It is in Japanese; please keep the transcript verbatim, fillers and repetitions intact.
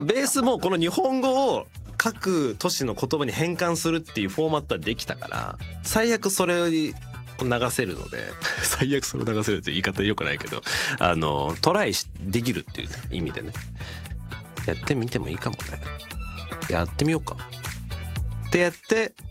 ベースもこの日本語を各都市の言葉に変換するっていうフォーマットはできたから、最悪それを流せるので最悪それを流せるって言い方良くないけど、あのトライできるっていう意味でね、やってみてもいいかもね。やってみようかってやって